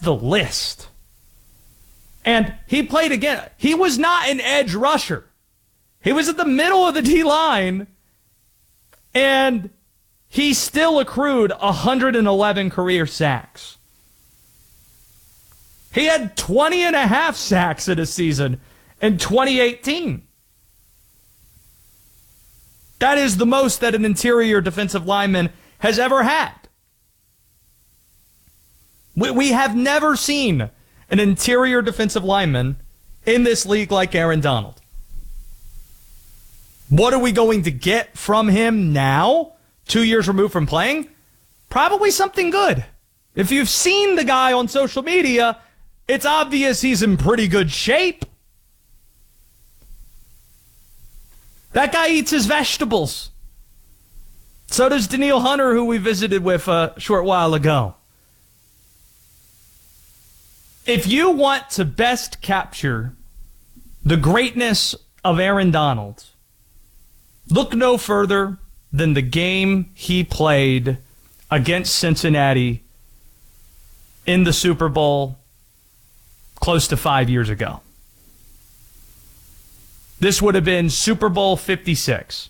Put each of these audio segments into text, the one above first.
the list. And he played again. He was not an edge rusher. He was at the middle of the D-line, and he still accrued 111 career sacks. He had 20 and a half sacks in a season in 2018. That is the most that an interior defensive lineman has ever had. We have never seen an interior defensive lineman in this league like Aaron Donald. What are we going to get from him now, 2 years removed from playing? Probably something good. If you've seen the guy on social media, it's obvious he's in pretty good shape. That guy eats his vegetables. So does Danielle Hunter, who we visited with a short while ago. If you want to best capture the greatness of Aaron Donald, look no further than the game he played against Cincinnati in the Super Bowl close to 5 years ago. This would have been Super Bowl 56.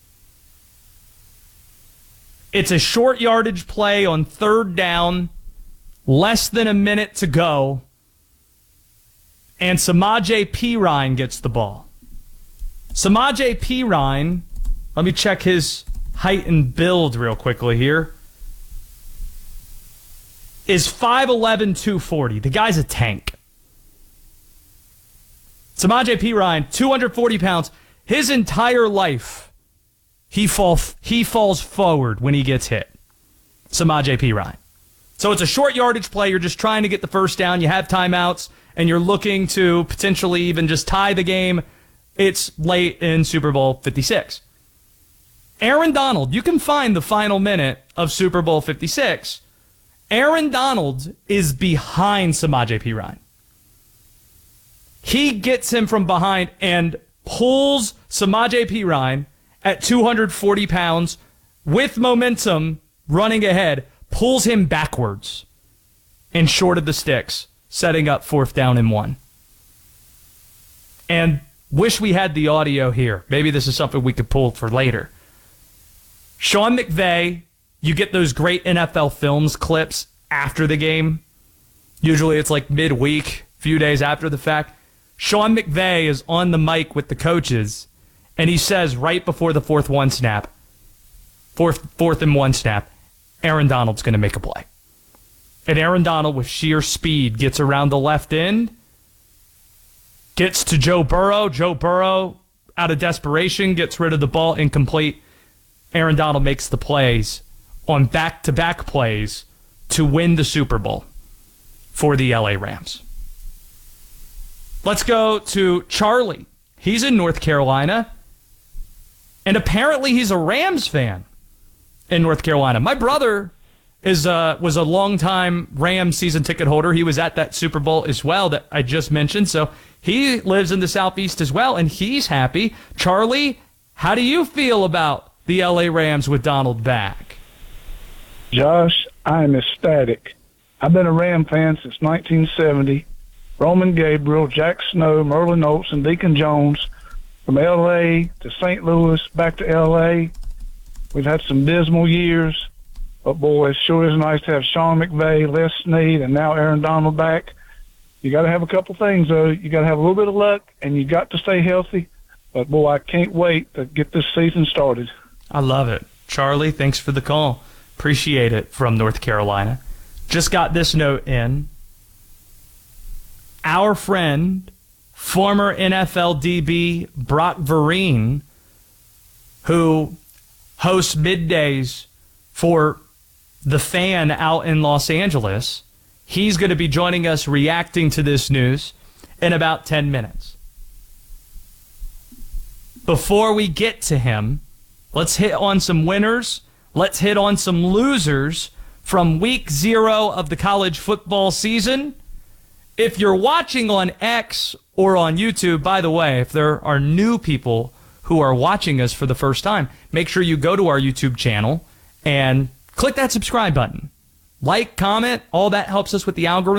It's a short yardage play on third down, less than a minute to go, and Samaje Perine gets the ball. Samaje Perine, let me check his height and build real quickly here, is 5'11", 240. The guy's a tank. Samaje Perine, 240 pounds. His entire life, he falls forward when he gets hit. Samaje Perine. So it's a short yardage play. You're just trying to get the first down. You have timeouts, and you're looking to potentially even just tie the game. It's late in Super Bowl 56. Aaron Donald, you can find the final minute of Super Bowl 56. Aaron Donald is behind Samaje Perine. He gets him from behind and pulls Samaje Perine at 240 pounds with momentum running ahead, pulls him backwards and short of the sticks, setting up 4th down and 1. And wish we had the audio here. Maybe this is something we could pull for later. Sean McVay, you get those great NFL Films clips after the game. Usually it's like midweek, few days after the fact. Sean McVay is on the mic with the coaches, and he says right before the fourth and one snap, Aaron Donald's going to make a play. And Aaron Donald, with sheer speed, gets around the left end, gets to Joe Burrow. Joe Burrow, out of desperation, gets rid of the ball, incomplete. Aaron Donald makes the plays on back-to-back plays to win the Super Bowl for the LA Rams. Let's go to Charlie. He's in North Carolina, and apparently he's a Rams fan in North Carolina. My brother was a longtime Rams season ticket holder. He was at that Super Bowl as well that I just mentioned, so he lives in the Southeast as well, and he's happy. Charlie, how do you feel about the LA Rams with Donald back? Josh, I am ecstatic. I've been a Ram fan since 1970. Roman Gabriel, Jack Snow, Merlin Oates, and Deacon Jones. From L.A. to St. Louis, back to L.A. We've had some dismal years, but boy, it sure is nice to have Sean McVay, Les Snead, and now Aaron Donald back. You got to have a couple things, though. You got to have a little bit of luck, and you got to stay healthy. But boy, I can't wait to get this season started. I love it. Charlie, thanks for the call. Appreciate it from North Carolina. Just got this note in. Our friend, former NFL DB Brock Vereen, who hosts middays for The Fan out in Los Angeles, he's going to be joining us reacting to this news in about 10 minutes. Before we get to him, let's hit on some winners. Let's hit on some losers from week 0 of the college football season. If you're watching on X or on YouTube, by the way, if there are new people who are watching us for the first time, make sure you go to our YouTube channel and click that subscribe button. Like, comment, all that helps us with the algorithm.